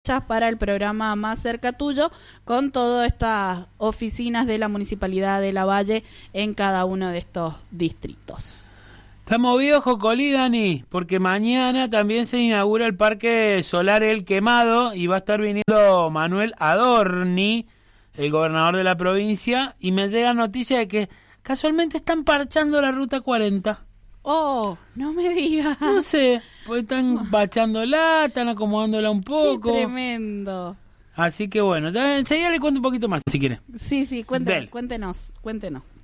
para el programa Más Cerca Tuyo, con todas estas oficinas de la Municipalidad de Lavalle en cada uno de estos distritos. Está movido Jocolí, Dani, porque mañana también se inaugura el Parque Solar El Quemado y va a estar viniendo Manuel Adorni, el gobernador de la provincia, y me llega noticia de que casualmente están parchando la Ruta 40. Oh, no me digas. No sé, pues están bachándola, están acomodándola un poco. Qué tremendo. Así que bueno, ya enseguida le cuento un poquito más, si quiere. Sí, cuéntenos.